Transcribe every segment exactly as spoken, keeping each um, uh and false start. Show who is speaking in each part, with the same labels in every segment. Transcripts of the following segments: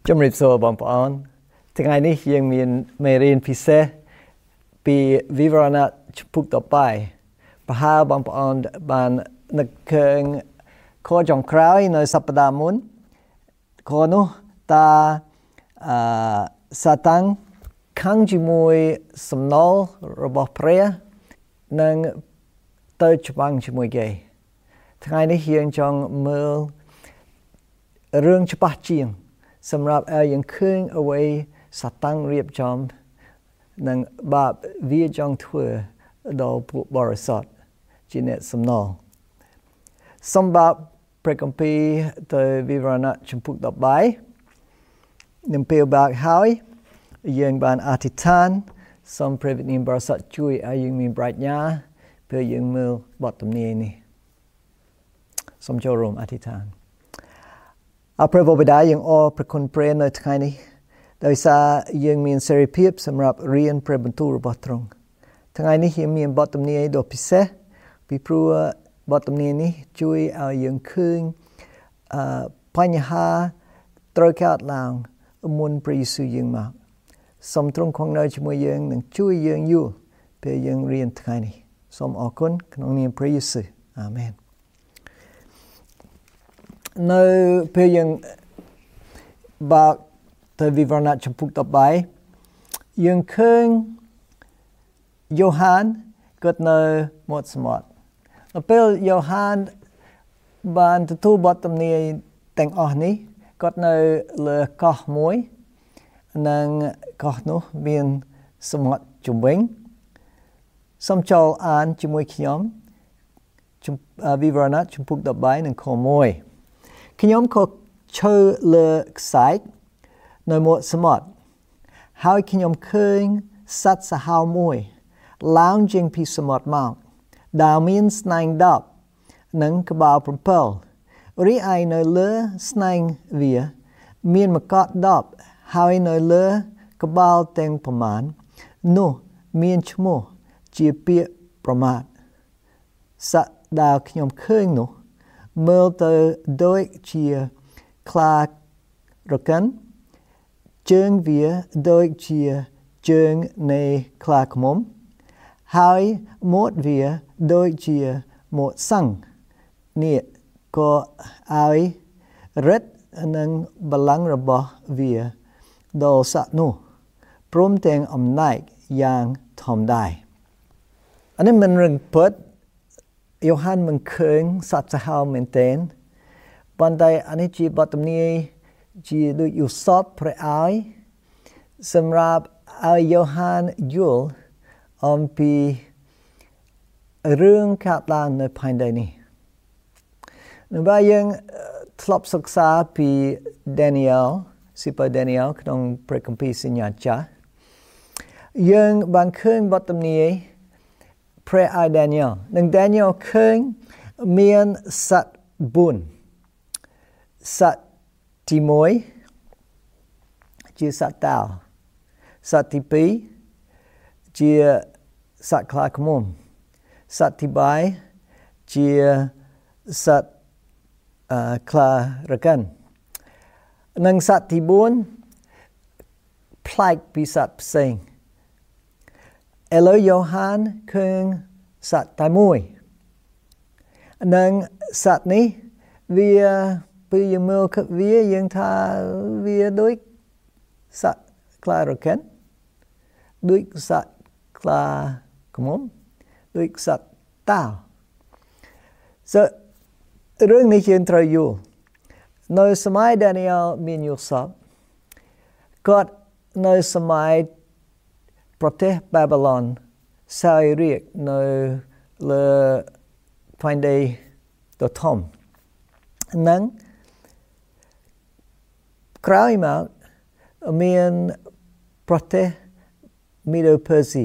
Speaker 1: ជំរាបសួរបងប្អូនថ្ងៃនេះយើងមានមេរៀនពិសេសពីវិវរណៈចំពុកต่อไปប្រហែលបងប្អូនបាននឹកឃើញខចុងក្រោយនៅសប្តាហ៍មុនខនោះតាអឺសាតាំងខាងជាមួយសំណល់របស់ព្រះនិងទៅច្បាំងជាមួយគេថ្ងៃនេះយើងចង់មើលរឿងច្បាស់ជាងសម្រាប់ឲ្យយើងឃើញអ្វីសាតាំងរៀបចំនិងបាបវាចង់ធ្វើដល់ពួកបរិសុទ្ធជាអ្នកសំណល់សម្រាប់ព្រះគម្ពីរទៅវិវរណៈចំពុកต่อไปនឹងពេលបាក់ហើយយើងបានអធិដ្ឋានសូមព្រះវិញ្ញាណបរិសុទ្ធជួយឲ្យយើងមានប្រាជ្ញាពេលយើងមើលបទទំនាយនេះសូមចូលរួមអធិដ្ឋានអរព្រះបិតាយើងអរព្រះគុណព្រះនៅថ្ងៃនេះដោយសារយើងមានសេរីភាពសម្រាប់រៀនព្រះបន្ទូលរបស់ទ្រង់ថ្ងៃនេះយើងមានបទទំនាយដ៏ពិសេសពីព្រោះបទទំនាយនេះជួយឲ្យយើងឃើញអឺបញ្ហាត្រូវកើតឡើងមុនព្រះយេស៊ូវយើងមកសូមទ្រង់គង់នៅជាមួយយើងនិងជួយយើងយល់ពេលយើងរៀនថ្ងៃនេះសូមអរគុណក្នុងនាមព្រះយេស៊ូវអាមែននៅពេលយើងបាក់ទៅវិវរណៈចំពុកต่อไปយើងឃើញយ៉ូហានគាត់នៅមាត់សមុទ្រនៅពេលយ៉ូហានបានទទួលបទទំនាយទាំងអស់នេះគាត់នៅលើកោះមួយនិងកោះនោះមានសមុទ្រជុំវិញសូមចូលអានជាមួយខ្ញុំវិវរណៈចំពុកต่อไปនឹងខមួយខ្ញុំក៏ឈើលើខ្សាច់នៅមាត់សមុទ្រហើយខ្ញុំឃើញសត្វសាហាវមួយឡើងចេញពីសមុទ្រមកដែលមានស្នែងដប់និងក្បាលប្រាំពីររីឯនៅលើស្នែងវាមានមកុដដប់ហើយនៅលើក្បាលទាំងប្រមាណនោះមានឈ្មោះជាពាក្យប្រមាថសត្វដែលខ្ញុំឃើញនោះមើលទៅដូចជាខ្លារកិនជើងវាដូចជាជើងនៃខ្លាឃ្មុំហើយមាត់វាដូចជាមាត់សង្ឃនេះក៏ឲ្យរិទ្ធនិងបល្ល័ង្ករបស់វាដល់សត្វនោះព្រមទាំងអំណាចយ៉ាងធំដែរអានេះមិនរឿងពិតយ៉ូហានមិនឃើញសត្វសាហាវមែនទែនប៉ុន្តែអានេះជាបទទំនាយជាដូចឧសពព្រះឲ្យសម្រាប់ឲ្យយ៉ូហានយល់អំពីរឿងកើតឡើងនៅផែនដីនេះនៅពេលយើងធ្លាប់សិក្សាពី Daniel សិភៅ Daniel ក្នុងព្រះគម្ពីរសញ្ញាចាស់យើងបានឃើញបទទំនាយព្រះឲ្យ Daniel និង Daniel ឃើញមានសត្វបួនសត្វទីមួយជាសត្វតោសត្វទីពីរជាសត្វខ្លាឃ្មុំសត្វទីបីជាសត្វអឺខ្លារកិននិងសត្វទីបួនប្លែកពីសត្វផ្សេងឥឡូវយ៉ូហានឃើញសត្វតែមួយនិងសត្វនេះវាពេលយើងមើលវាយើងថាវាដូចសត្វខ្លារកិនដូចសត្វខ្លាឃ្មុំដូចសត្វតោಸೊរឿងនេះយើងត្រូវយល់នៅសម័យ Daniel មានយល់សពគាត់នៅសម័យប្រទេសបាប៊ីឡុនសោយរាជនៅលើផែនដីដ៏ធំនិងក្រោយមកមានប្រទេសមីដូភើស៊ី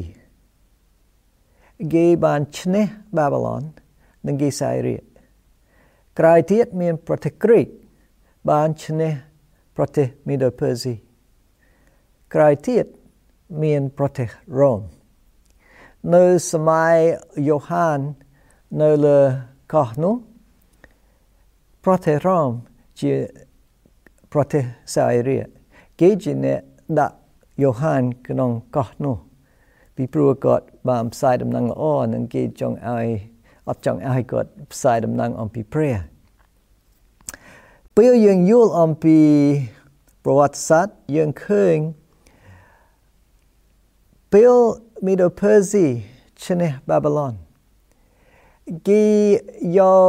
Speaker 1: គេបានឈ្នះបាប៊ីឡុននិងគេសោយរាជក្រោយទៀតមានប្រទេសក្រិកបានឈ្នះប្រទេសមីដូភើស៊ីក្រោយទៀតមានប្រទេសរ៉ូមនៅសម័យយ៉ូហាននៅលើកោះនោះប្រទេសរ៉ូមជាប្រទេសសោយរាជគេជាអ្នកដាក់យ៉ូហានក្នុងកោះនោះពីព្រោះគាត់បានផ្សាយដំណឹងល្អនិងគេចង់ឲ្យអត់ចង់ឲ្យគាត់ផ្សាយដំណឹងអំពីព្រះពេលយើងយល់អំពីប្រវត្តិសាស្ត្រយើងឃើញពេលមីដូភើស៊ីឈ្នះបាប៊ីឡុនគេយក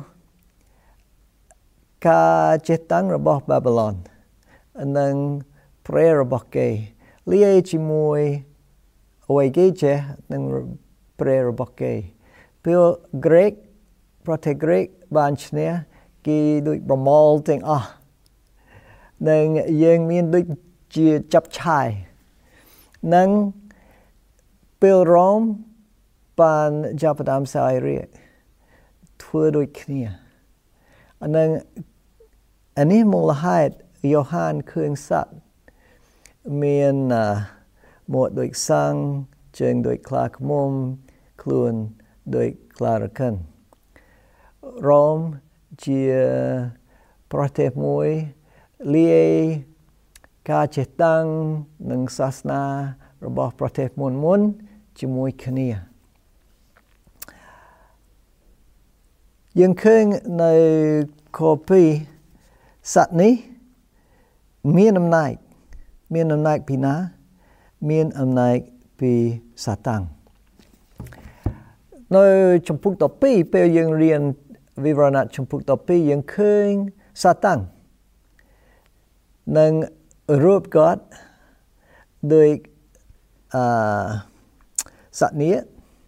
Speaker 1: ការចេះតាំងរបស់បាប៊ីឡុននិងព្រះរបស់គេលាយជាមួយអ្វីគេចេះនឹងព្រះរបស់គេពេលក្រិកប្រទេសក្រិកបានឈ្នះគេដូចប្រមល់ទាំងអស់និងយើងមានដូចជាចាប់ឆាយនិងពេលរ៉ូមបានចាប់ផ្ដើមសាយរាជធ្វើដូចគ្នាអានឹងអានេះមូលហេតុយ៉ូហានឃើញសត្វមានមកដូចសាំងជើងដូចខ្លាឃ្មុំខ្លួនដូចខ្លារខិនរ៉ូមជាប្រទេសមួយលាយការចេះតាំងនិងសាសនារបស់ប្រទេសមុនមុនជាមួយគ្នាយើងឃើញនៅខពីសត្វនេះមានអំណាចមានអំណាចពីណាមានអំណាចពីសាតាំងនៅចំពុកទីពីរពេលយើងរៀនវិវរណៈចំពុកទីពីរយើងឃើញសាតាំងនឹងរូបគាត់ដោយអឺសត្វនេះ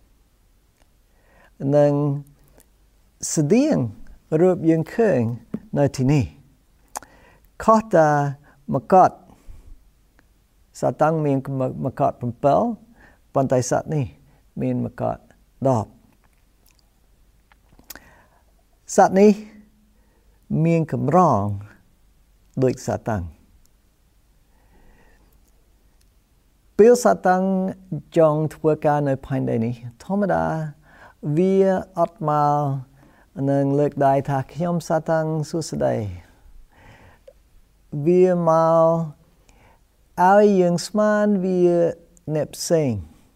Speaker 1: នឹងស្តៀងរូបយើងឃើញនៅទីនេះខុសតែមកតសាតាំងមានមកត7ប៉ុន្តែសត្វនេះមានមកត10សត្វនេះមានកម្រងដូចសាតាំងពេលសាតាំងចង់ធ្វើការនៅផែនដីនេះធម្មតាវាអត់មកនឹងលើកដៃថាខ្ញុំសាតាំងសួស្ដីវាមកឲ្យយើងស្មានវាអ្នកផ្សេង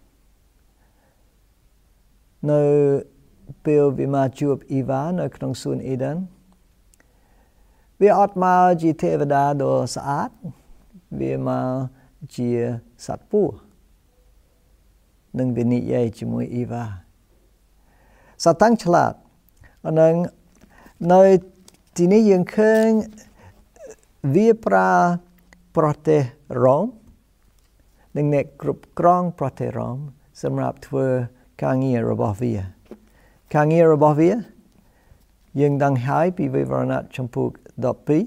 Speaker 1: នៅពេលវាមកជួបអ៊ីវ៉ានៅក្នុងសួនអេដិនវាអត់មកជាទេវតាដ៏ស្អាតវាមកជាសត្វពស់នឹងវានិយាយជាមួយអ៊ីវ៉ាសាតាំងឆ្លាតនិងនៅទីនេះយើងឃើញវាប្រើប្រទេសរ៉ូមនិងអ្នកគ្រប់គ្រងប្រទេសរ៉ូមសម្រាប់ធ្វើការងាររបស់វាការងាររបស់វាយើងដឹងហើយពីវិវរណៈចំពុកដប់ពីរ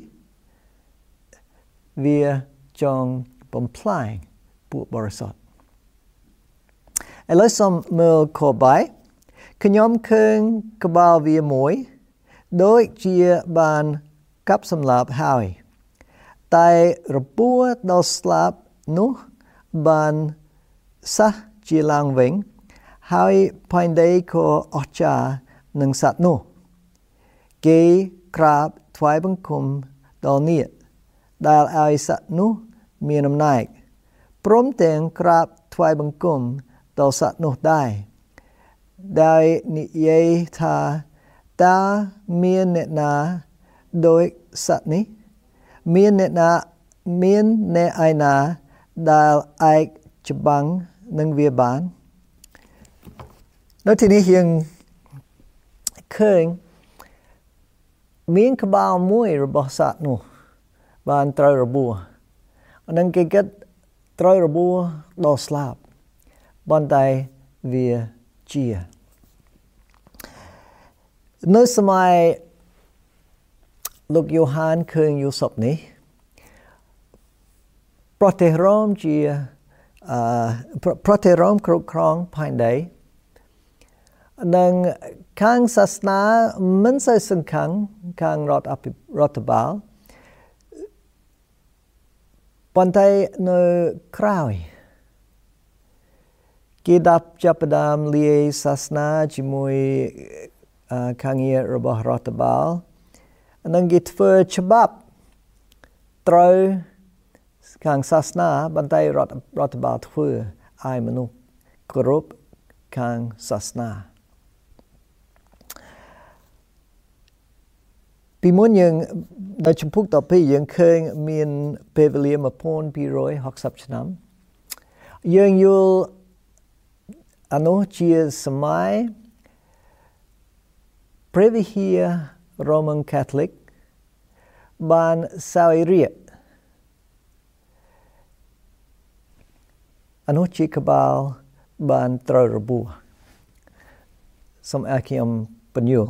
Speaker 1: វាចង់បំផ្លាញពួកបរិសុទ្ធឥឡូវសូមមើលខបីខ្ញុំឃើញក្បាលវាមួយដូចជាបានកាប់សម្លាប់ហើយតែរបួសដល់ស្លាប់នោះបានសះជាឡើងវិញហើយផែនដីក៏អស្ចារ្យនឹងសត្វនោះគេក្រាបថ្វាយបង្គំដល់នាគដែលឲ្យសត្វនោះមានអំណាចព្រមទាំងក្រាបថ្វាយបង្គំដល់សត្វនោះដែរដែលនិយាយថាតើមានអ្នកណាដោយសត្វនេះមានអ្នកណាមានអ្នកឯណាដែលអាចច្បាំងនឹងវាបាននៅទីនេះយើងឃើញមានក្បាលមួយរបស់សត្វនោះបានត្រូវរបួសនិងគេគិតត្រូវរបួសដល់ស្លាប់ប៉ុន្តែវាជានៅសម័យលោកយ៉ូហានឃើញយូស៊ុបនេះប្រទេសរ៉ូមជាអឺប្រទេសរ៉ូមគ្រប់គ្រងផែនដីនិងខាងសាសនាមិនសូវសំខាន់ខាងរដ្ឋអភិរដ្ឋបាលប៉ុន្តែនៅក្រៅគេដាប់ចាប់ផ្ដើមលាយសាសនាជាមួយខាងងាររបស់រដ្ឋបាលនិងគេធ្វើច្បាប់ត្រូវខាងសាសនាបន្តែរដ្ឋរដ្ឋបាលធ្វើឲ្យមនុស្សគោរពខាងសាសនាពីមុនយើងនៅចំពុកតពីយើងឃើញមានពេលវេលាone thousand two hundred sixtyឆ្នាំយើងយល់អានោះជាសម័យព្រះវិហារ Roman Catholic បានសោយរាជអានោះជាក្បាលបានត្រូវរបួសសូមឲ្យខ្ញុំបញ្យល់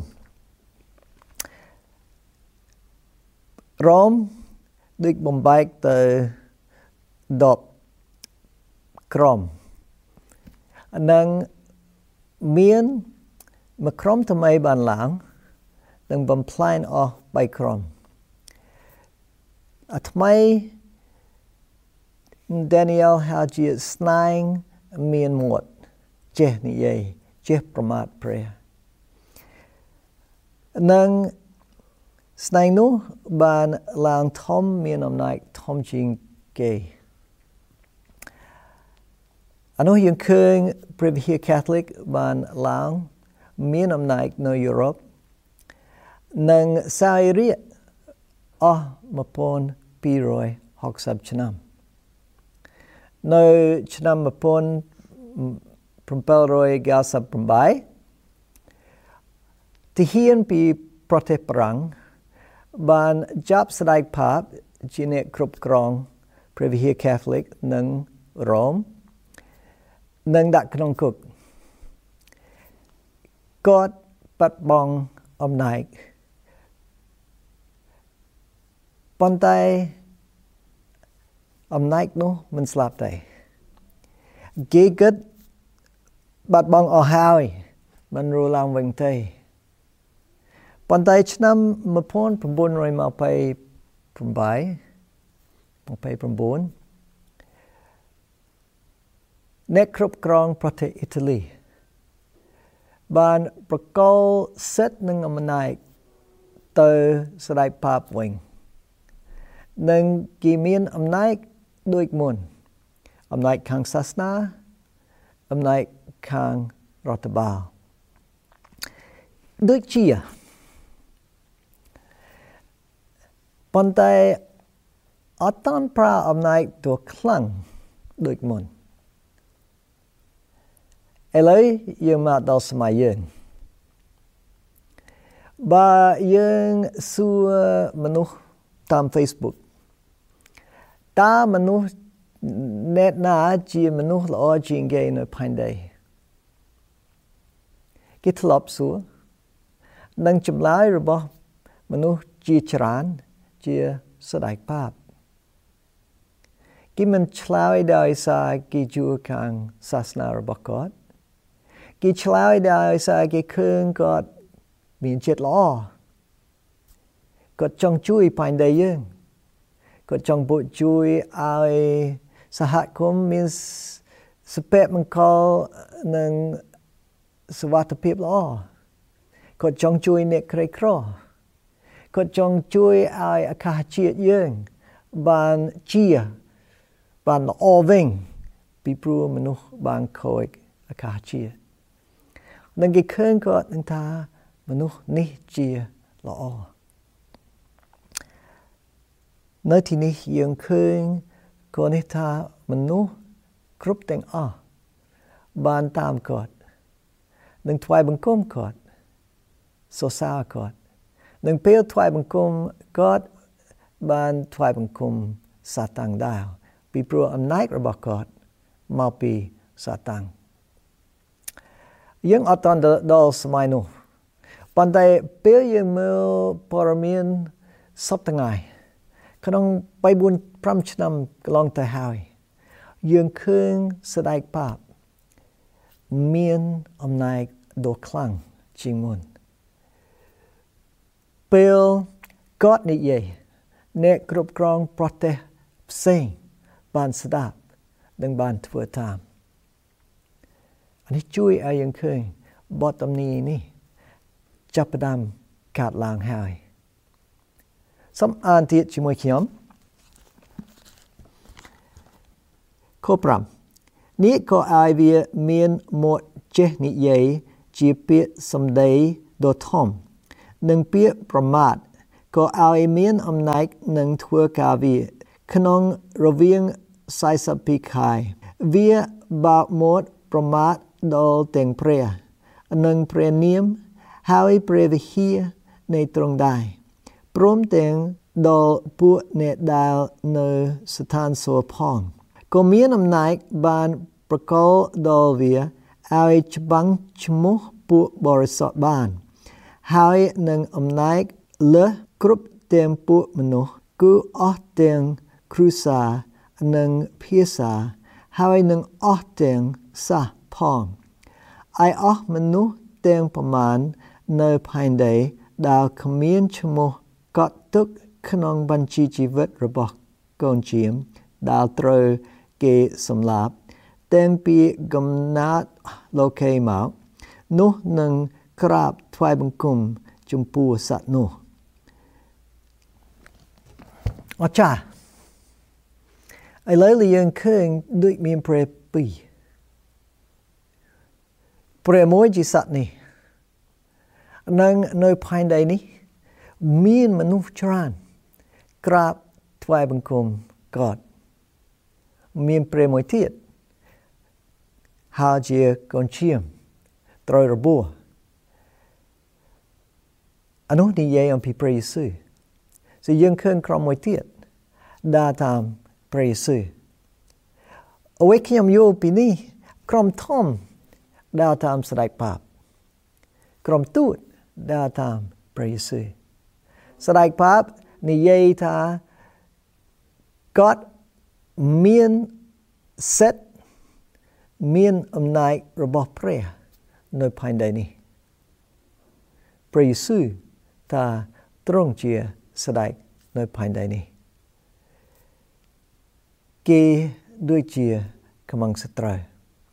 Speaker 1: រ៉ូមដូចបំបែកទៅដប់ក្រុមនិងមានមួយក្រុមថ្មីបានឡើងនឹងបំផ្លាញអស់បីក្រុមអាថ្មី Daniel ហៅជាស្នែងមានមាត់ចេះនិយាយចេះប្រមាថព្រះនិងស្នែងនោះបានឡើងធំមានអំណាចធំជាងគេអានោះយើងឃើញព្រះវិហារ Catholic បានឡើងមានអំណាចនៅយុរ៉ុបនិងសោយរាជអស់one thousand two hundred sixtyឆ្នាំនៅឆ្នាំone thousand seven hundred ninety-eightទាហានពីប្រទេសបារាំងបានចាប់ស្ដេចផាបជាអ្នកគ្រប់គ្រងព្រះវិហារ Catholic និងរ៉ូមនិងដាក់ក្នុងគុកគាត់បាត់បង់អំណាចប៉ុន្តែអំណាចនោះមិនស្លាប់ទេគេគិតបាត់បង់អស់ហើយមិនរស់ឡើងវិញទេប៉ុន្តែឆ្នាំone thousand nine hundred twenty-nineអ្នកគ្រប់គ្រងប្រទេសអ៊ីតាលីបានប្រកល់សិទ្ធិនិងអំណាចទៅស្ដេចប៉ាបវិញនិងគេមានអំណាចដូចមុនអំណាចខាងសាសនាអំណាចខាងរដ្ឋបាលដូចជាប៉ុន្តែអត់តាន់ប្រើអំណាចទៅខ្លាំងដូចមុនឥឡូវយើងមកដល់សម័យយើងបើយើងសួរមនុស្សតាម Facebook តើមនុស្សអ្នកណាជាមនុស្សល្អជាងគេនៅផែនដីគេធ្លាប់សួរនិងចម្លើយរបស់មនុស្សជាច្រើនជាស្ដេចប៉ាបគេមិនឆ្លើយដោយសារគេជឿខាងសាសនារបស់គាត់គេឆ្លើយដោយសារគេឃើញគាត់មានចិត្តល្អគាត់ចង់ជួយផែនដីយើងគាត់ចង់បុជួយឲ្យសហគមន៍មានសុភមង្គលនិងសុវត្ថិភាពល្អគាត់ចង់ជួយអ្នកក្រីក្រគាត់ចង់ជួយឲ្យអាកាសជាតិយើងបានជាបានល្អវិញពីព្រោះមនុស្សបានខូចអាកាសជាតិនិងគេឃើញគាត់នឹងថាមនុស្សនេះជាល្អនៅទីនេះយើងឃើញគាត់នេះថាមនុស្សគ្រប់ទាំងអស់បានតាមគាត់និងថ្វាយបង្គំគាត់សរសើរគាត់និងពេលថ្វាយបង្គំគាត់បានថ្វាយបង្គំសាតាំងដែរពីព្រោះអំណាចរបស់គាត់មកពីសាតាំងយើងអត់ទាន់ដល់សម័យនោះប៉ុន្តែពេលយើងមើលព័ត៌មានសពថ្ងៃក្នុងthree four fiveឆ្នាំកន្លងទៅហើយយើងឃើញស្ដេចប៉ាបមានអំណាចដ៏ខ្លាំងជាងមុនពេលគាត់និយាយអ្នកគ្រប់គ្រងប្រទេសផ្សេងបានស្ដាប់និងបានធ្វើតាមនេះជួយឲ្យយើងឃើញបទទំនាយនេះចាប់ផ្ដើមកើតឡើងហើយសូមអានទៀតជាមួយខ្ញុំข้อปรำนี้ก็อายเวียเมียนหมดเจนิเยจีเปียสมเดยโดทอมหนึ่งเปียประมาทก็อายเมียนอำนาจหนึ่งทัวกาวีขนองระเวียงไซสปิคายเวียบาหมดประมาทดอลเต็งเพรียหนึ่งเพรียเนียมหายเพรียวิเฮียในตรงได้พร้อมเต็งดอลปัวเนดาวในสถานโซพองก็มีอำนาจบานประกอบดอลเวียเอาฉบังชมุปัวบริสุทธิ์บานหายหนึ่งอำนาจเลือกรุบเต็มปัวมนุษย์กูออเต็งครูซาหนึ่งพิษาหายหนึ่งออเต็งซาพองไอออมนุษย์เต็งประมาณในภายในดาวขมิ้นชมุก็ตุกขนองบัญชีชีวิตระบบกอนเจียมดาวเตอเกสำลับเต็มปีกำนัดโลเคมานุหนึ่งกราบถวายบังคมจมปูสัตนุอาจารย์ไอ้เลยเลี้ยงเครื่องด้วยมีเปรย์ปีเปรย์มวยจีสัตนี่นั่งในภายในนี้มีมนุษย์ชรานกราบถวายบังคมกอดมีเปรย์มวยเทียดหาเจียกอนเชียมตรอยระบัวอันนู้นนี่ยัยอันพิเปรย์ซื้อสิยังเครื่องครองมวยเทียดดาตามเปรย์ซื้อเอาไว้ขยำโยปีนี้ครองทอมดาตามสลายปาบครองตูดดาตามเปรย์ซื้อสลายปาบนี่ยัยท่ากอดเมียนเซตเมียนอำนาจระบบเปรย์ในภายในนี้เปรย์ซื้อท่าตรงเจียสลายในภายในนี้เกด้วยเจียกำลังสตราย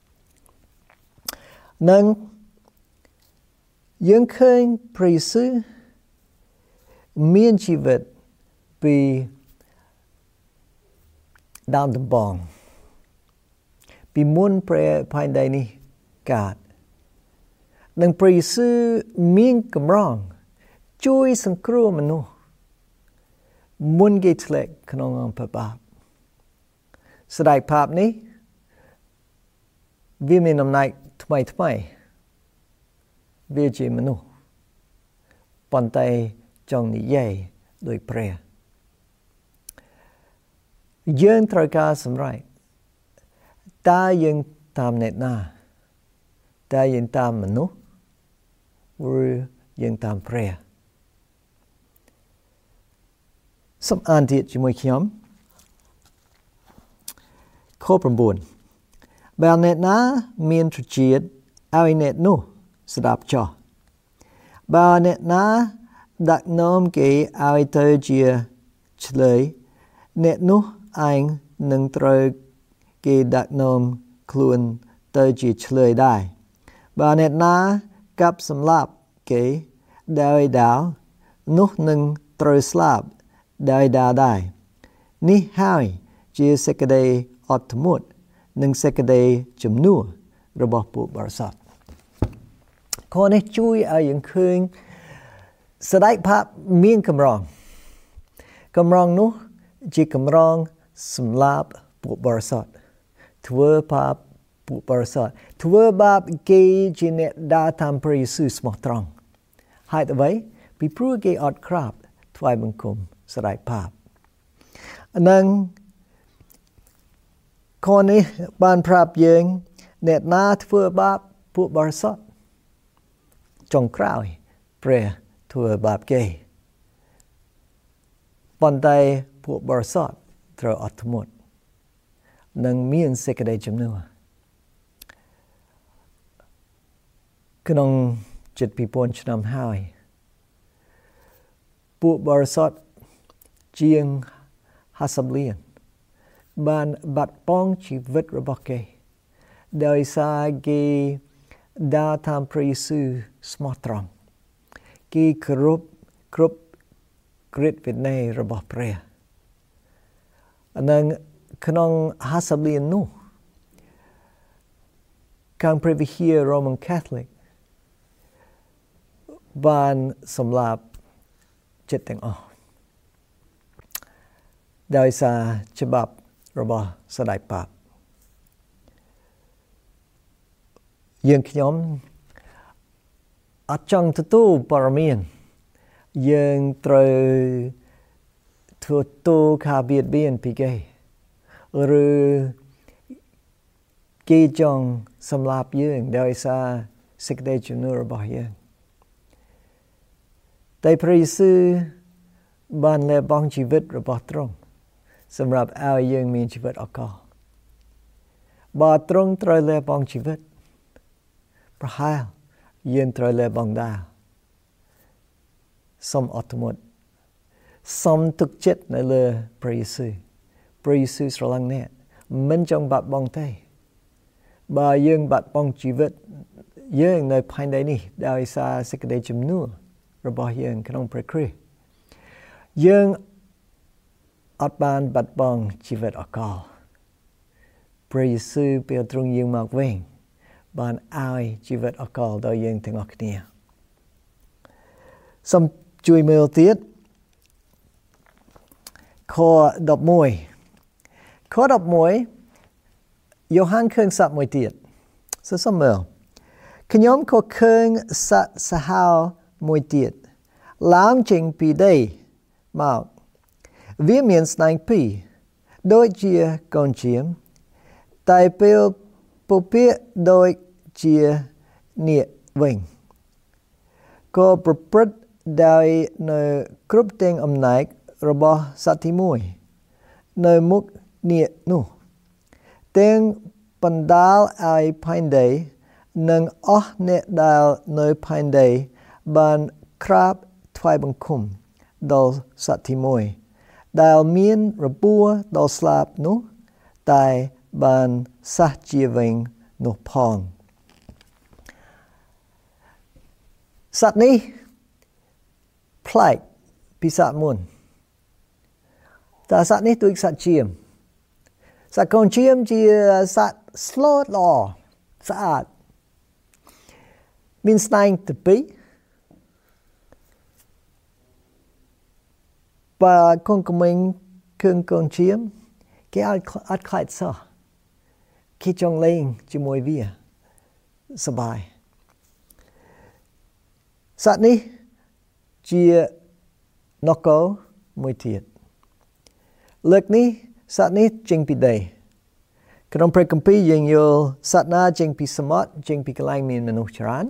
Speaker 1: นั่งยังเคยเปรย์ซื้อมีนชีวิตปีดาวดำบองปีมุนเปรย์ภายในนี้กาดนั่งเปรย์ซื้อมีนกำลังช่วยสังคมมนุษย์มุนเกตเล็กขนมอัมพบาบสลายภาพนี้วิมีน้ำหนักทำไมทำไมวิจิมนุษย์ปนใจจงนิยายโดยเปรย์ยังตระการสำไรตายังตามเนตนาตายังตามมนุษย์หรือยังตามเปรย์สมอันที่จะมวยขยมข้อประบุนแบบเนตนามีนทรจีดเอาไอเนตนูสดับจอแบบเนตนาดักน้อมเกยเอาไอเตอร์เจียเฉลยเนตนูอังหนึ่งตรเกยดักน้อมคลุนเตอร์เจียเฉลยได้แบบเนตนากับสำลับเกยดาวไอดาวนุหนึ่งตรสลับได้ดาได้นี่ห้ายจีเสกเดย์อดทมุดหนึ่งเสกเดย์จำนัวระบบปุบริษัทข้อนี้ช่วยเอาอย่างคืนสลายภาพมีนกำลังกำลังนู้จีกำลังสำลับปุบริษัททัวภาพปุบริษัททัวบาปเกยจีเนดาทำปริสุทธิ์สมตรังหายตัวไว้ปีพรูเกยอดคราบถวายบังคมสลายภาพนั่งคนนี้บานพราบเยงเนตนาทัวบาปผู้บริสุทธิ์จงคราวเปรย์ทัวบาปเกยปนใจผู้บริสุทธิ์เท่าอัตมุดนั่งมีนเสกได้จำนวนขนมจิตปีปนชนำห้ายผู้บริสุทธิ์เจียงฮัสเลียนบานบัดป้องชีวิตระบบเกยโดยสาเกดาทำพระเยซูสมตรังกีครุบครุบกริดวินัยระบบเปรย์นั่งขนมฮัสเลียนนู้ខាងព្រះវិហារ Roman Catholic បានសម្លាប់ចិត្តទាំងអស់ដោយសារច្បាប់របស់ស្ដេចប៉ាបយើងខ្ញុំអត់ចង់ទទួលព័ត៌មានយើងត្រូវទទួលការបៀតបៀនពីគេឬគេចង់សម្លាប់យើងដោយសារសេចក្តីជំនឿរបស់យើងតែព្រះយេស៊ូវបានលះបង់ជីវិតរបស់ទ្រង់សម្រាប់ឲ្យយើងមានជីវិតអកលបើទ្រង់ត្រូវលះបង់ជីវិតប្រហែលយើងត្រូវលះបង់ដែរសូមអត់ធ្មត់សូមទុកចិត្តនៅលើព្រះយេស៊ូវព្រះយេស៊ូវស្រឡាញ់អ្នកមិនចង់បាត់បង់ទេបើយើងបាត់បង់ជីវិតយើងនៅផែនដីនេះដោយសារសេចក្តីជំនឿរបស់យើងក្នុងព្រះគ្រីស្ទយើងអត់បានបាត់បង់ជីវិតអកលព្រះយេស៊ូវពេលទ្រង់យាងមកវិញបានឲ្យជីវិតអកលដល់យើងទាំងអស់គ្នាសូមជួយមើលទៀតខដប់មួយខដប់មួយយ៉ូហានឃើញសត្វមួយទៀតសូមមើលខ្ញុំក៏ឃើញសត្វសាហាវមួយទៀតឡើងចេញពីដីមកវាមានស្នែងពីរដូចជាកូនជៀមតែពេលពពាកដូចជានាគវិញក៏ប្រព្រឹត្តដោយនៅគ្រប់ទាំងអំណាចរបស់សត្វទីមួយនៅមុខនាគនោះទាំងបណ្ដាលឲ្យផែនដីនិងអស់អ្នកដែលនៅផែនដីបានក្រាបថ្វាយបង្គំដល់សត្វទីមួយដែលមានរបួសដល់ស្លាប់នោះតែបានសះជាវិញនោះផងសត្វនេះប្លែកពីសត្វមុនតែសត្វនេះដូចសត្វជៀមសត្វកូនជៀមជាសត្វស្លូតល្អស្អាតមានស្នែងទៅពីរបើកូនក្មេងឃើញកូនជៀមគេអត់អត់ខ្លាចសោះគេចង់លេងជាមួយវាសប្បាយសត្វនេះជានគរមួយទៀតលើកនេះសត្វនេះចេញពីដីក្នុងព្រះគម្ពីរយើងយល់សត្វណាចេញពីសមុទ្រចេញពីកន្លែងមានមនុស្សច្រើន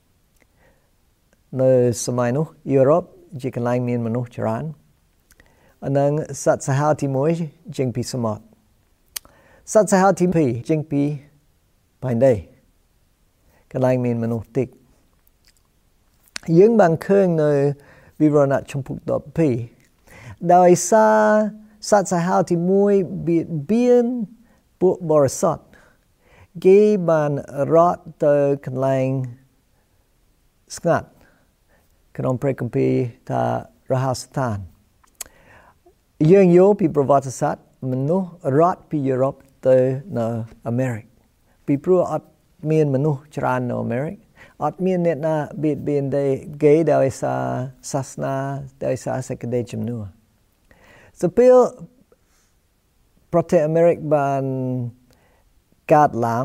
Speaker 1: នៅសម័យនោះយុរ៉ុបជាកន្លែងមានមនុស្សច្រើនអានឹងសត្វសាហាវទីមួយចេញពីសមុទ្រសត្វសាហាវទីពីរចេញពីផែនដីកន្លែងមានមនុស្សតិចយើងបានឃើញនៅវិវរណៈចំពុកដប់ពីរដោយសារសត្វសាហាវទីមួយបៀតបៀនពួកបរិសុទ្ធគេបានរត់ទៅកន្លែងស្ងាត់ក្នុងព្រះគម្ពីរថារហស្ថានយើងយល់ពីប្រវត្តិសាស្ត្រមនុស្សរត់ពីយុរ៉ុបទៅនៅអាមេរិកពីព្រោះអត់មានមនុស្សច្រើននៅអាមេរិកអត់មានអ្នកណាបៀតបៀនទេគេដោយសារសាសនាដោយសារសេចក្តីជំនឿទៅពេលប្រទេសអាមេរិកបានកើតឡើង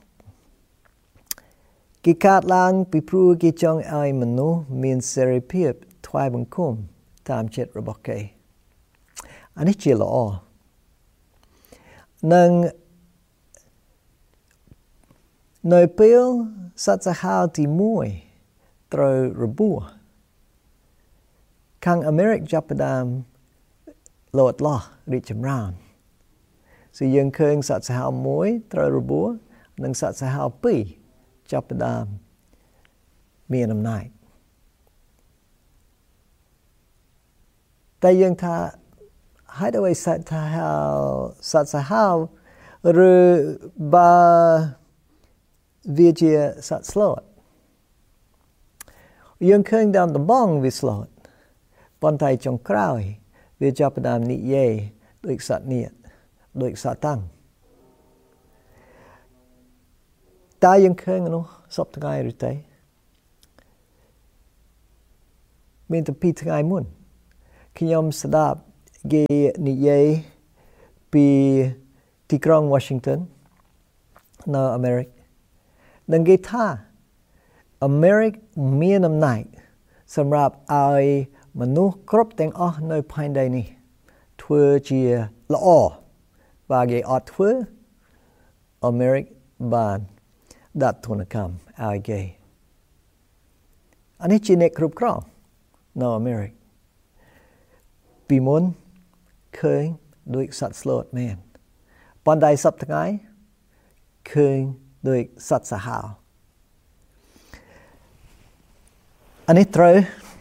Speaker 1: គេកើតឡើងពីព្រោះគេចង់ឲ្យមនុស្សមានសេរីភាពថ្វាយបង្គំតាមចិត្តរបស់គេអានេះជាល្អនិងនៅពេលសត្វសាហាវទីមួយត្រូវរបួសខាងអាមេរិកចាប់ផ្ដើមលោតលាស់រីកចម្រើនso យើងឃើញសត្វសាហាវមួយត្រូវរបួសនិងសត្វសាហាវពីរចាប់ផ្ដើមមានអំណាចតែយើងថាហើយដោយសត្វសាហាវសត្វសាហាវឬបើវាជាសត្វស្លូតយើងឃើញតាមដំបងវាស្លូតប៉ុន្តែចុងក្រោយវាចាប់ផ្ដើមនិយាយដូចសត្វនាគដូចសាតាំងតើយើងឃើញនោះសពថ្ងៃឬទេមានតែពីរថ្ងៃមុនខ្ញុំស្ដាប់គេនិយាយពីទីក្រុង Washington នៅអាមេរិកនិងគេថាអាមេរិកមានអំណាចសម្រាប់ឲ្យមនុស្សគ្រប់ទាំងអស់នៅផែនដីនេះធ្វើជាល្អបើគេអត់ធ្វើអាមេរិកបានដាក់ទណ្ឌកម្មឲ្យគេអានេះជាអ្នកគ្រប់គ្រងនៅអាមេរិកពីមុនឃើញដូចសត្វស្លូតមែនប៉ុន្តែសប្តាហ៍ថ្ងៃឃើញដូចសត្វសាហាវអានេះត្រូវ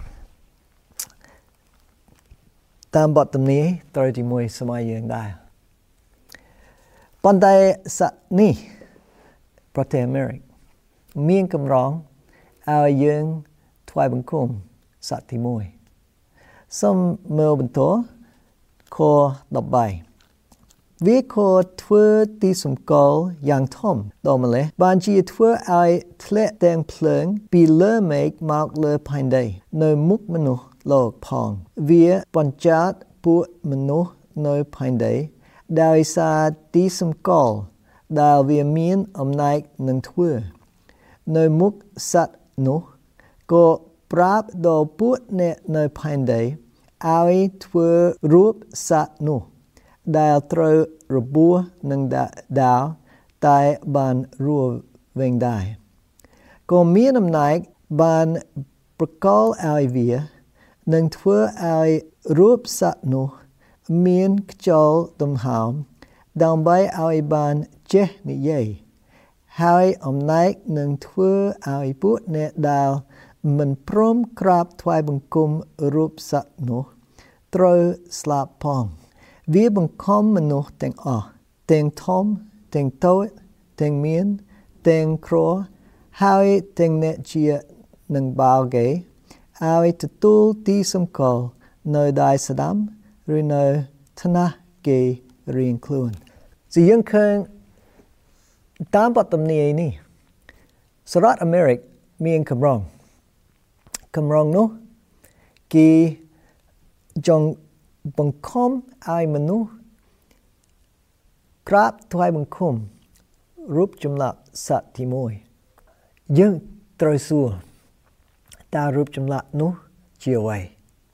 Speaker 1: តាមបទទំនាយត្រូវទីមួយសម័យយើងដែរប៉ុន្តែសក្តិនេះប្រទេសអាមេរិកមានកម្រងឲ្យយើងថ្វាយបង្គំសក្តិទីមួយសូមមើលបន្តខដប់បីវាខធ្វើទីសម្គាល់យ៉ាងធំដូចម្លេះបានជាធ្វើឲ្យធ្លាក់ទាំងភ្លើងពីលើមេឃមកលើផែនដីនៅមុខមនុស្សលោកផងវាបញ្ចាត់ពួកមនុស្សនៅផែនដីដោយសារទីសម្គាល់ដែលវាមានអំណាចនឹងធ្វើនៅមុខសត្វនោះក៏ប្រាប់ដល់ពួកអ្នកនៅផែនដីឲ្យធ្វើរូបសត្វនោះដែលត្រូវរបួសនឹងដាវតែបានរស់វិញដែរក៏មានអំណាចបានប្រកល់ឲ្យវានឹងធ្វើឲ្យរូបសត្វនោះមានខ្យល់ដង្ហើមដើម្បីឲ្យបានចេះនិយាយហើយអំណាចនឹងធ្វើឲ្យពួកអ្នកដែលមិនព្រមក្រាបថ្វាយបង្គំរូបសត្វនោះត្រូវស្លាប់ផងវាបង្ខំមនុស្សទាំងអស់ទាំងធំទាំងតូចទាំងមានទាំងក្រហើយទាំងអ្នកជានឹងបាល់គេឲ្យទទួលទីសម្គាល់នៅដៃស្ដាំឬនៅថ្នាក់គេរៀងខ្លួនជាយើងឃើញតាមបទទំនាយនេះសហរដ្ឋអាមេរិកមានកម្រងកម្រងនោះគេចង់បង្ខំឲ្យមនុស្សក្រាបថ្វាយបង្គំរូបចម្លាក់សត្វទីមួយយើងត្រូវសួរតើរូបចម្លាក់នោះជាអ្វី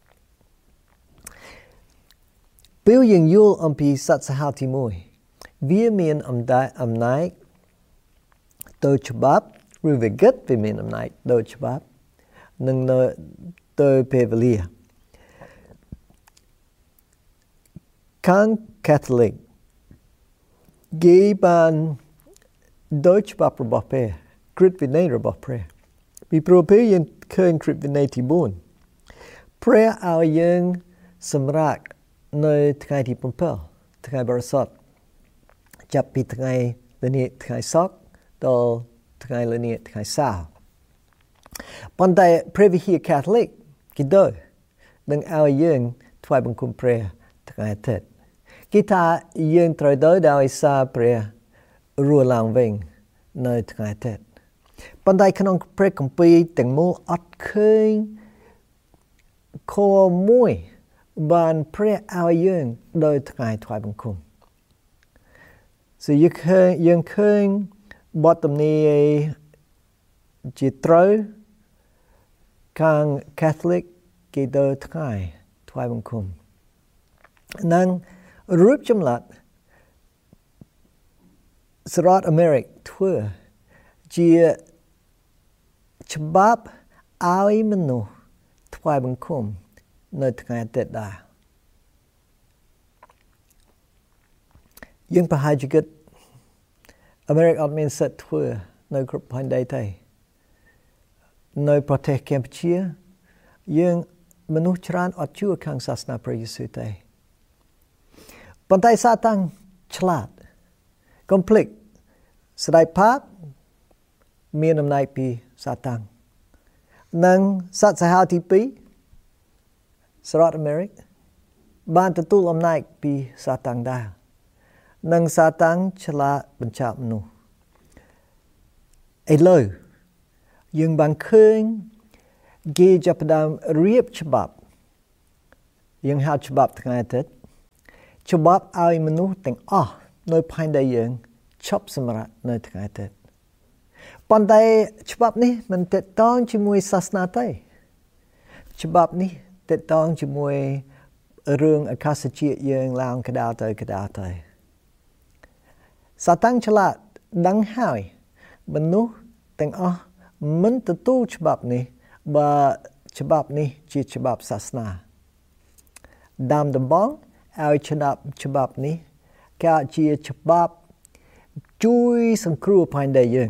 Speaker 1: ពេលយើងយល់អំពីសត្វសាហាវទីមួយវាមានអំណាចអំណាចទៅច្បាប់ឬវាគិតវាមានអំណាចទៅច្បាប់នឹងទៅពេលវេលាខាង Catholic គេបានដោយច្បាប់របស់ព្រះក្រឹតវិន័យរបស់ព្រះពីព្រោះពេលយើងឃើញក្រឹតវិន័យទីបួនព្រះឲ្យយើងសម្រាកនៅថ្ងៃទី7ថ្ងៃបរិសុទ្ធចាប់ពីថ្ងៃល្ងាចថ្ងៃសកដល់ថ្ងៃល្ងាចថ្ងៃសៅរ៍ប៉ុន្តែព្រះវិហារ Catholic គេដូចនឹងឲ្យយើងថ្វាយបង្គំព្រះថ្ងៃអាទិត្យគេថាយើងត្រូវទៅដោយសារព្រះរស់ឡើងវិញនៅថ្ងៃអាទិត្យប៉ុន្តែក្នុងព្រះគម្ពីរទាំងមូលអត់ឃើញខមួយបានព្រះឲ្យយើងដោយថ្ងៃថ្វាយបង្គំso យើងឃើញយើងឃើញបទទំនាយជាត្រូវខាង Catholic គេទៅថ្ងៃថ្វាយបង្គំនិងរូបចម្លាក់សហរដ្ឋអាមេរិកធ្វើជាច្បាប់ឲ្យមនុស្សថ្វាយបង្គំនៅថ្ងៃអាទិត្យដែរយើងប្រហែលជាគិតអាមេរិកអត់មានសិទ្ធិធ្វើនៅគ្រប់ផែនដីទេនៅប្រទេសកម្ពុជាយើងមនុស្សច្រើនអត់ជឿខាងសាសនាព្រះយេស៊ូវទេប៉ុន្តែសាតាំងឆ្លាត complete ស្ដេចផាបមានអំណាចពីសាតាំងនិងសត្វសាហាវទីពីរសហរដ្ឋអាមេរិកបានទទួលអំណាចពីសាតាំងដែរនិងសាតាំងឆ្លាតបញ្ឆោតមនុស្សឥឡូវយើងបានឃើញគេចាប់ផ្ដើមរៀបច្បាប់យើងហៅច្បាប់ថ្ងៃអាទិត្យច្បាប់ឲ្យមនុស្សទាំងអស់នៅផែនដីយើងឈប់សម្រាកនៅថ្ងៃអាទិត្យប៉ុន្តែច្បាប់នេះមិនទាក់ទងជាមួយសាសនាទេច្បាប់នេះទាក់ទងជាមួយរឿងអាកាសធាតុយើងឡើងក្តៅទៅក្តៅទៅសាតាំងឆ្លាតដឹងហើយមនុស្សទាំងអស់មិនទទួលច្បាប់នេះបើច្បាប់នេះជាច្បាប់សាសនាដើមដំបូងឲ្យច្បាប់ច្បាប់នេះកើតជាច្បាប់ជួយសង្គ្រោះផែនដីយើង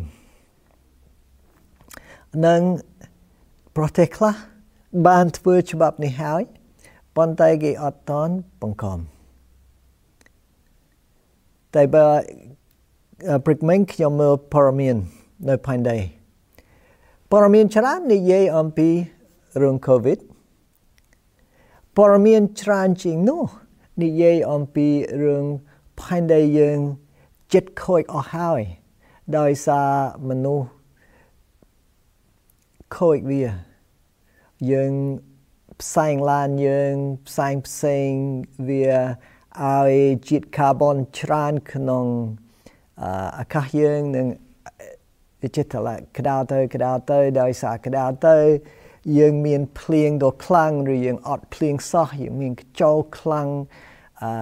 Speaker 1: និងប្រទេសខ្លះបានធ្វើច្បាប់នេះហើយប៉ុន្តែគេអត់ទាន់បង្ខំតែបើព្រឹកមិញខ្ញុំមើលព័ត៌មាននៅផែនដីព័ត៌មានច្រើននិយាយអំពីរឿង COVID ព័ត៌មានច្រើនជាងនោះនិយាយអំពីរឿងផែនដីយើងចិត្តខូចអស់ហើយដោយសារមនុស្សខូចវាយើងផ្សែងឡានយើងផ្សែងផ្សេងវាឲ្យជាតិកាបូនច្រើនក្នុងអាកាសយើងនឹងវាចិត្តតែក្តៅទៅក្តៅទៅដោយសារក្តៅទៅយើងមានភ្លៀងដ៏ខ្លាំងឬយើងអត់ភ្លៀងសោះយើងមានខ្យល់ខ្លាំងអឺ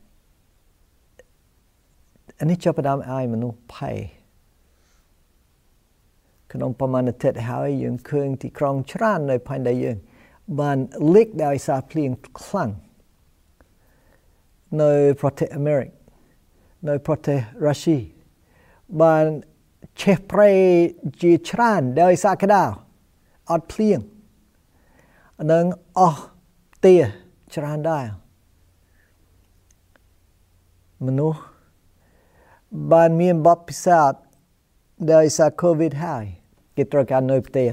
Speaker 1: អានេះចាប់ផ្ដើមឲ្យមនុស្សភ័យក្នុងប្រមាណអាទិត្យហើយយើងឃើញទីក្រុងច្រើននៅផែនដីយើងបានលិចដោយសារភ្លៀងខ្លាំងនៅប្រទេសអាមេរិកនៅប្រទេសរុស្ស៊ីបានឆេះព្រៃជាច្រើនដោយសារក្តៅអត់ភ្លៀងនិងអស់ផ្ទះច្រើនដែរមនុស្សបានមានបទពិសោធន៍ដោយសារ COVID ហើយគេត្រូវការនៅផ្ទះ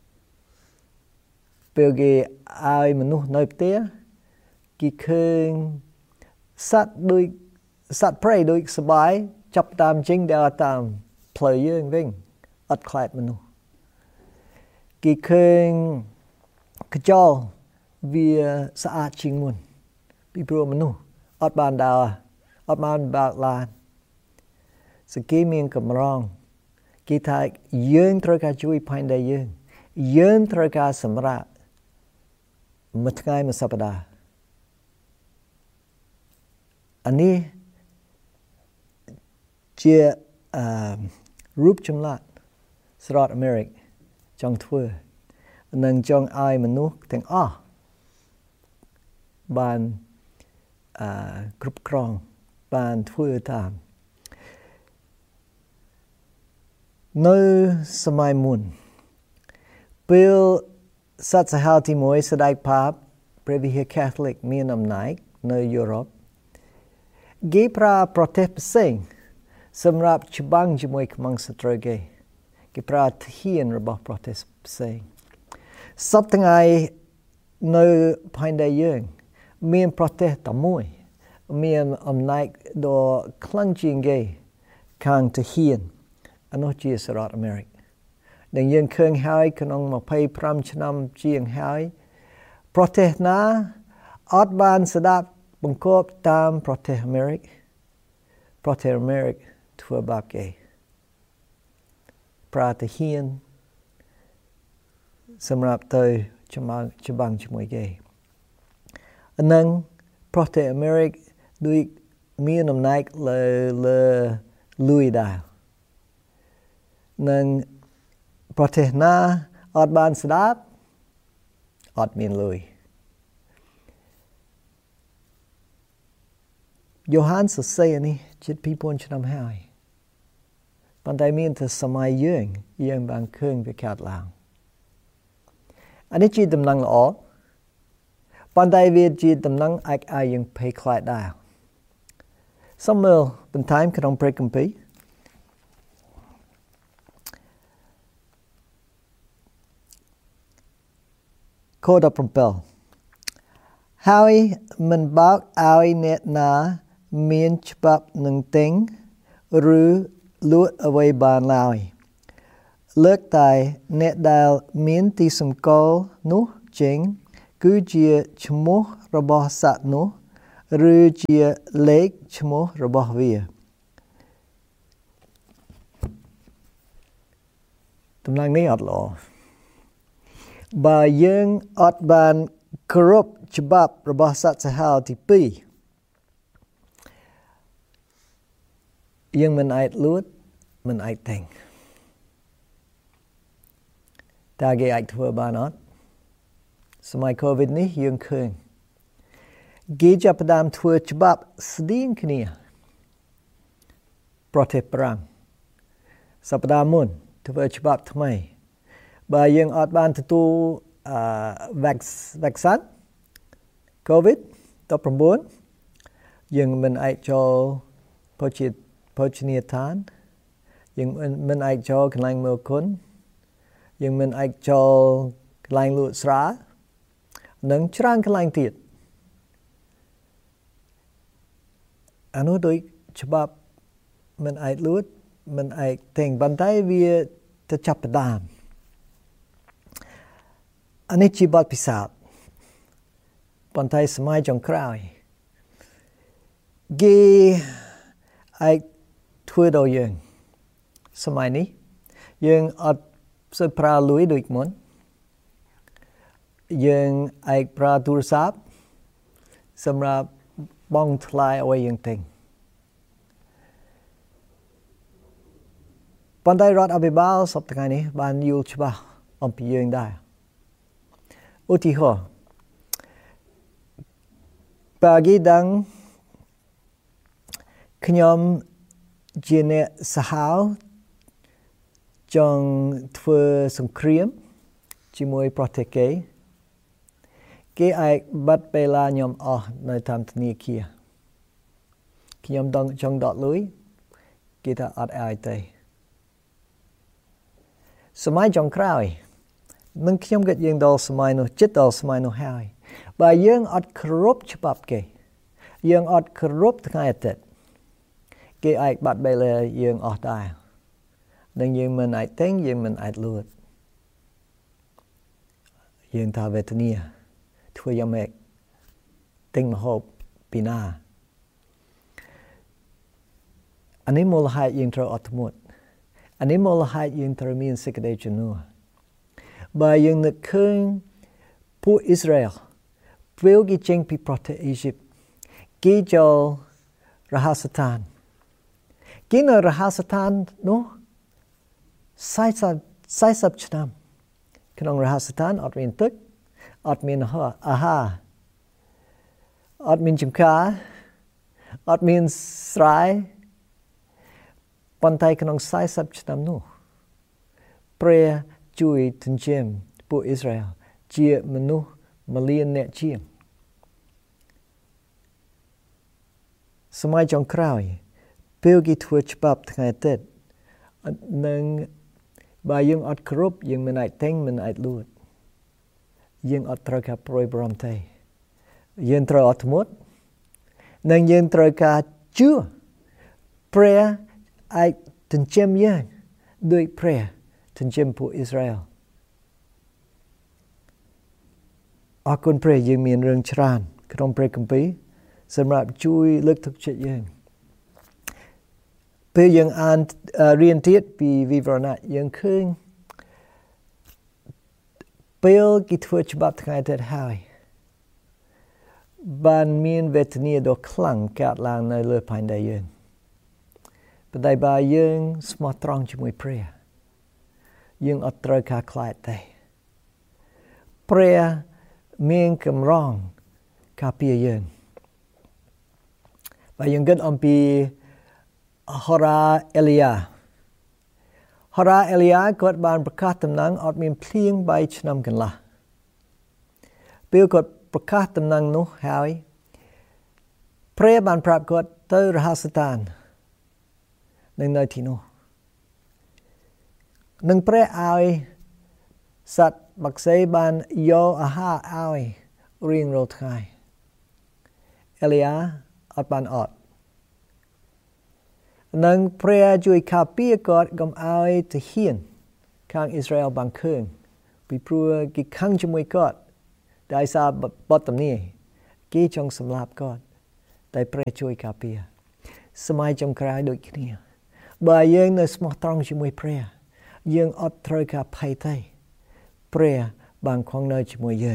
Speaker 1: ពេលគេឲ្យមនុស្សនៅផ្ទះគេឃើញសត្វដូចសត្វព្រៃដូចសបាយចាប់តាមចេញដើរតាមផ្លូវយើងវិញអត់ខ្លាចមនុស្សគេឃើញខ្យល់វាស្អាតជាងមុនពីព្រោះមនុស្សអត់បានដើរអត់បានបើកឡានសគេមានកម្រងគេថាយើងត្រូវការជួយផែនដីយើងយើងត្រូវការសម្រាប់មួយថ្ងៃមួយសប្តាហ៍អានេះជាអឺរូបចម្លាក់ស្រុកអាមេរិកចង់ធ្វើនិងចង់ឲ្យមនុស្សទាំងអស់បានអឺគ្រប់គ្រងបានធ្វើតាមនៅសម័យមុនពេលសត្វសាហាវទីមួយស្ដេចប៉ាបព្រះវិហារ Catholic មានអំណាចនៅយុរ៉ុបគេប្រើប្រទេសផ្សេងសម្រាប់ច្បាំងជាមួយខ្មាំងសត្រូវគេគេប្រើធានរបស់ប្រទេសផ្សេងសពថ្ងៃនៅផែនដីយើងមានប្រទេសតែមួយមានអំណាចដ៏ខ្លាំងជាងគេខាងទាហានអានោះជាសហរដ្ឋអាមេរិកដែលយើងឃើញហើយក្នុងยี่สิบห้าឆ្នាំជាងហើយប្រទេសណាអត់បានស្ដាប់បង្គាប់តាមប្រទេសអាមេរិកប្រទេសអាមេរិកធ្វើបាបគេប្រើទាហានសម្រាប់ទៅច្បាំងច្បាំងជាមួយគេនិងប្រទេសអាមេរិកដូចមានអំណាចលើលើលុយដែរនិងប្រទេសណាអត់បានស្ដាប់អត់មានលុយយ៉ូហានសរសេរនេះជិតពីរពាន់ឆ្នាំហើយប៉ុន្តែមានតែសម័យយើងយើងបានឃើញវាកើតឡើងអានេះជាដំណឹងល្អប៉ុន្តែវាជាដំណឹងអាចឲ្យយើងភ័យខ្លាចដែរសូមមើលបន្ថែមក្នុងព្រះគម្ពីរខដប់7ហើយមិនបើកឲ្យអ្នកណាមានច្បាប់នឹងទិញឬលក់អ្វីបានឡើយលើកតែអ្នកដែលមានទីសម្គាល់នោះចេញគឺជាឈ្មោះរបស់សត្វនោះឬជាលេខឈ្មោះរបស់វាតំណែងនេះអត់ល្អបើយើងអត់បានគោរពច្បាប់របស់សត្វសាហាវទីពីរយើងមិនអាចលួចមិនអាចតែងតើគេអាចធ្វើបានអត់សម័យ COVID នេះយើងឃើញគេចាប់ផ្ដើមធ្វើច្បាប់ស្តៀងគ្នាប្រទេសប្រាំងសប្តាហ៍មុនធ្វើច្បាប់ថ្មីបើយើងអត់បានទទួលអឺ vaccine COVID ដប់ប្រាំបួនយើងមិនអាចចូលភោជនីភោជនីយដ្ឋានយើងមិនអាចចូលកន្លែងមើលគុណយើងមិនអាចចូលកន្លែងលក់ស្រានិងច្រើនកន្លែងទៀតអានោះដូចច្បាប់មិនអាចលួចមិនអាចតែងបន្តែវាទៅចាប់ផ្ដើមអានេះជាបទពិសោធន៍បន្តែសម័យចុងក្រោយគេអាចធ្វើដល់យើងសម័យនេះយើងអត់សូវប្រើលុយដូចមុនយើងអាចប្រើទូរស័ព្ទសម្រាប់បង់ថ្លៃអ្វីយ៉ាងទិញប៉ុន្តែរដ្ឋអភិបាលសប្តាហ៍នេះបានយល់ច្បាស់អំពីយើងដែរឧទាហរណ៍បើគេដឹងខ្ញុំជាអ្នកសាហាវចង់ធ្វើសង្គ្រាមជាមួយប្រទេសគេគេអាចបាត់ពេលឡាខ្ញុំអស់នៅតាមធនាគារខ្ញុំចង់ដកលុយគេថាអត់ឲ្យទេសម័យចុងក្រោយនឹងខ្ញុំគិតយើងដល់សម័យនោះចិត្តដល់សម័យនោះហើយបើយើងអត់គោរពច្បាប់គេយើងអត់គោរពថ្ងៃអាទិត្យគេអាចបាត់ពេលឡាយើងអស់ដែរនឹងយើងមិនអាចតែងយើងមិនអាចលួចយើងថាវេទនាធ្វើយ៉ាងម៉េចទិញម្ហូបពីណាអានេះមូលហេតុយើងត្រូវអត់ធ្មត់អានេះមូលហេតុយើងត្រូវមានសេចក្តីជំនឿបើយើងនឹកឃើញពួកអ៊ីស្រាអែលពេលគេចេញពីប្រទេសអ៊ីជីបគេចូលរហស្សឋានគេនៅរហស្សឋាននោះ40ឆ្នាំក្នុងរហស្សឋានអត់មានទឹកអត់មានអាហារអត់មានចម្ការអត់មានស្រែប៉ុន្តែក្នុង40ឆ្នាំនោះព្រះជួយចិញ្ចឹមពួកអ៊ីស្រាអែលជាមនុស្សមួយលានអ្នកជាងសម័យចុងក្រោយពេលគេធ្វើច្បាប់ថ្ងៃអាទិត្យនឹងបើយើងអត់គោរពយើងមិនអាចតែងមិនអាចលួចយើងអត់ត្រូវការព្រួយបារម្ភទេយើងត្រូវអត់ធ្មត់និងយើងត្រូវការជឿព្រះអាចចិញ្ចឹមយើងដោយព្រះចិញ្ចឹមពួកអ៊ីស្រាអែលអរគុណព្រះយើងមានរឿងច្រើនក្នុងព្រះគម្ពីរសម្រាប់ជួយលើកទឹកចិត្តយើងពេលយើងអានរៀនទៀតពីវិវរណៈយើងឃើញពេលគេធ្វើច្បាប់ថ្ងៃទៀតហើយបានមានវេទនាដ៏ខ្លាំងកើតឡើងនៅលើផែនដីយើងប៉ុន្តែបើយើងស្មោះត្រង់ជាមួយព្រះយើងអត់ត្រូវការខ្លាចទេព្រះមានកម្រងការពារយើងបើយើងគិតអំពីហូរ៉ាអេលីយ៉ាហូរ៉ាអេលីយ៉ាគាត់បានប្រកាសដំណឹងអត់មានភ្លៀងបីឆ្នាំកន្លះពេលគាត់ប្រកាសដំណឹងនោះហើយព្រះបានប្រាប់គាត់ទៅរហស្សឋាននឹងនៅទីនោះនឹងព្រះឲ្យសត្វបក្សីបានយកអាហារឲ្យរៀងរាល់ថ្ងៃអេលីយ៉ាអត់បានអត់នឹងព្រះជួយការពារគាត់កុំឲ្យទាហានខាងអ៊ីស្រាអែលបានឃើញពីព្រោះគេខឹងជាមួយគាត់ដោយសារបទទំនាយគេចង់សម្លាប់គាត់តែព្រះជួយការពារសម័យចុងក្រោយដូចគ្នាបើយើងនៅស្មោះត្រង់ជាមួយព្រះយើងអត់ត្រូវការភ័យទេព្រះបានគង់នៅជាមួយយើង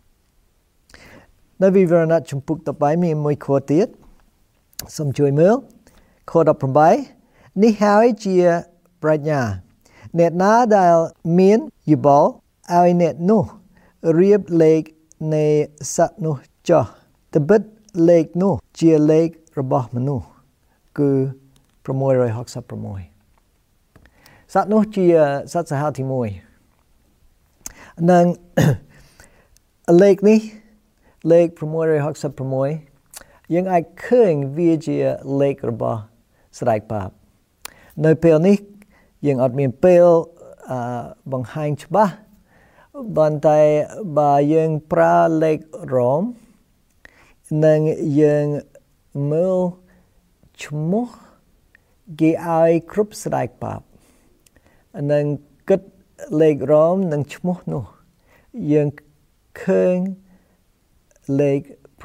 Speaker 1: នៅវិវរណៈជំពូកដប់បីមានមួយខទៀតសូមជួយមើលខដប់ប្រាំនេះហើយជាប្រាជ្ញាអ្នកណាដែលមានយោបល់ឲ្យអ្នកនោះរៀបលេខនៃសត្វនោះចុះត្បិតលេខនោះជាលេខរបស់មនុស្សគឺ666សត្វនោះជាសត្វសាហាវទីមួយនិងលេខនេះលេខ666យើងអាចឃើញវាជាលេខរបស់ស្ដេចបាបនៅពេលនេះយើងអត់មានពេលអឺបង្ហាញច្បាស់ប៉ុន្តែបើយើងប្រើលេខរ៉ូមនិងយើងមើលឈ្មោះគេឲ្យគ្រប់ស្ដេចបាបនិងគិតលេខរ៉ូមនិងឈ្មោះនោះយើងឃើញលេខ666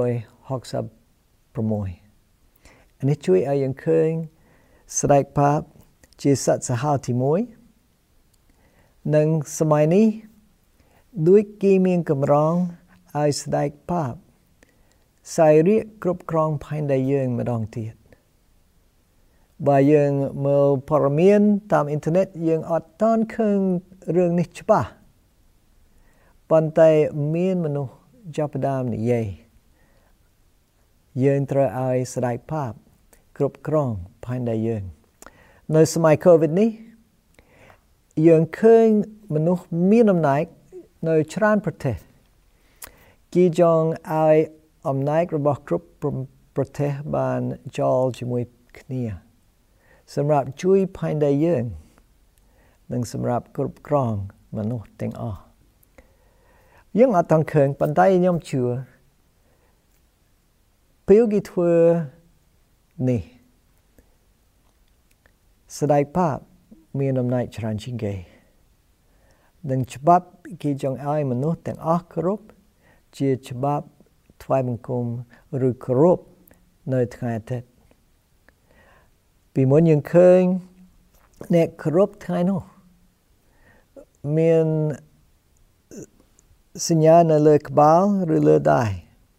Speaker 1: នេះជួយឲ្យយើងឃើញស្ដេចបាបជាសត្វសាហាវទីមួយនិងសម័យនេះដូចគេមានកម្រងឲ្យស្ដេចបាបសាយរាជគ្រប់គ្រងផែនដីយើងម្ដងទៀតបើយើងមើលព័ត៌មានតាមអ៊ីនធឺណិតយើងអត់ទាន់ឃើញរឿងនេះច្បាស់ប៉ុន្តែមានមនុស្សចាប់ផ្ដើមនិយាយយើងត្រូវឲ្យស្ដេចបាបគ្រប់គ្រងផែនដីយើងនៅសម័យ COVID នេះយើងឃើញមនុស្សមានអំណាចនៅច្រើនប្រទេសគេចង់ឲ្យអំណាចរបស់គ្រប់ប្រទេសបានចូលជាមួយគ្នាសម្រាប់ជួយផែនដីយើងនិងសម្រាប់គ្រប់គ្រងមនុស្សទាំងអស់យើងអត់ទាន់ឃើញប៉ុន្តែខ្ញុំជឿពេលគេធ្វើនេះស្ដេចបាបមានអំណាចច្រើនជាងគេនិងច្បាប់គេចង់ឲ្យមនុស្សទាំងអស់គ្រប់ជាច្បាប់ថ្វាយបង្គំឬគោរពនៅថ្ងៃអាទិត្យពីមុនយើងឃើញអ្នកគោរពថ្ងៃនោះមានសញ្ញានៅលើក្បាលឬលើដៃ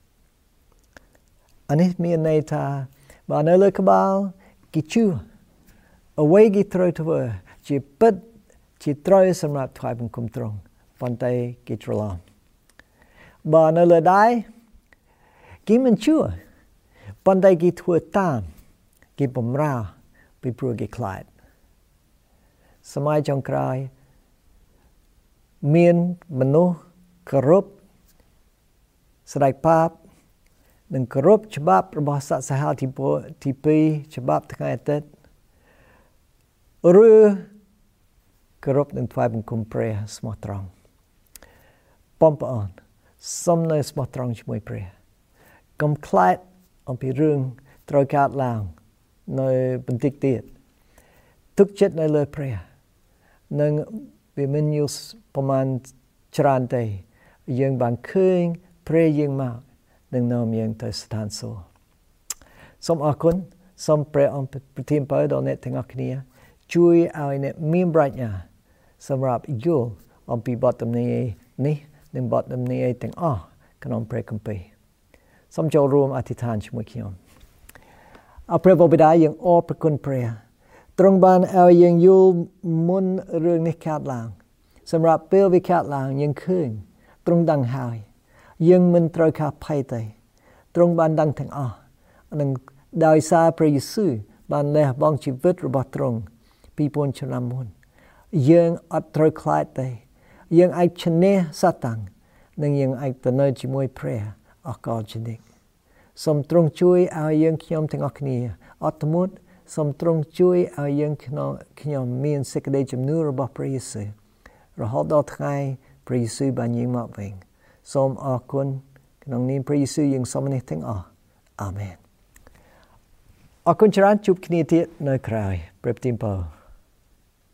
Speaker 1: អានេះមានន័យថាបើនៅលើក្បាលគេជឿអ្វីគេត្រូវធ្វើជាពិតជាត្រូវសម្រាប់ថ្វាយបង្គំទ្រង់ប៉ុន្តែគេច្រឡំបើនៅលើដៃគេមិនជឿប៉ុន្តែគេធ្វើតាមគេបំរើពីព្រោះគេខ្លាចសម័យចុងក្រោយមានមនុស្សគោរពស្ដេចបាបនិងគោរពច្បាប់របស់សត្វសាហាវទីពីរច្បាប់ថ្ងៃអាទិត្យឬគោរពនឹងថ្វាយបង្គំព្រះស្មោះត្រង់បងប្អូនសូមនៅស្មោះត្រង់ជាមួយព្រះកុំខ្លាចអំពីរឿងត្រូវកើតឡើងនៅបន្តិចទៀតទុកចិត្តនៅលើព្រះនិងវាមិនយល់ប្រមាណច្រើនទេយើងបានឃើញព្រះយើងមកនឹងនាំយើងទៅស្ថានសួគ៌សូមអរគុណសូមព្រះអង្គប្រទានពរដល់អ្នកទាំងអស់គ្នាជួយឲ្យអ្នកមានប្រាជ្ញាសម្រាប់យល់អំពីបទទំនាយនេះនិងបទទំនាយទាំងអស់ក្នុងព្រះគម្ពីរសូមចូលរួមអធិដ្ឋានជាមួយខ្ញុំអរព្រះបិតាយើងអរព្រគុណព្រះទ្រង់បានឲ្យយើងយល់មុនរឿងនេះកើតឡើងសម្រាប់ពេលវាកើតឡើងយើងឃើញទ្រង់ដឹងហើយយើងមិនត្រូវការភ័យទេទ្រង់បានដឹងទាំងអស់និងដោយសារព្រះយេស៊ូវបានលះបង់ជីវិតរបស់ទ្រង់ពីរពាន់ឆ្នាំមុនយើងអត់ត្រូវខ្លាចទេយើងអាចឈ្នះសាតាំងនិងយើងអាចទៅនៅជាមួយព្រះអកលជានិច្ចសូមទ្រង់ជួយឲ្យយើងខ្ញុំទាំងអស់គ្នាអត់ធ្មត់សូមទ្រង់ជួយឲ្យយើងខ្ញុំខ្ញុំមានសេចក្តីជំនឿរបស់ព្រះយេស៊ូវរហូតដល់ថ្ងៃព្រះយេស៊ូវបានយាងមកវិញសូមអរគុណក្នុងនាមព្រះយេស៊ូវយើងសូមនេះទាំងអស់អាមែនអរគុណច្រើនជួបគ្នាទៀតនៅក្រោយព្រះទានពរ